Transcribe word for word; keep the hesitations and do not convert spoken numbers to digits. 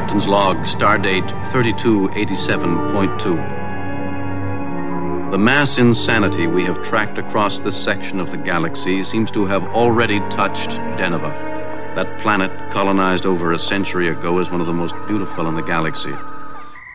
Captain's log, stardate thirty-two eighty-seven point two. The mass insanity we have tracked across this section of the galaxy seems to have already touched Deneva. That planet, colonized over a century ago, is one of the most beautiful in the galaxy.